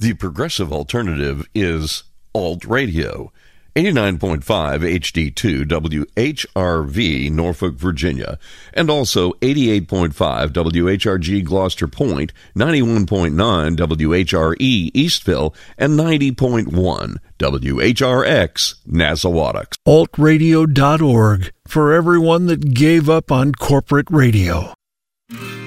The progressive alternative is Alt Radio. 89.5 HD2 WHRV, Norfolk, Virginia, and also 88.5 WHRG Gloucester Point, 91.9 WHRE Eastville, and 90.1 WHRX Nassawadox. Altradio.org, for everyone that gave up on corporate radio.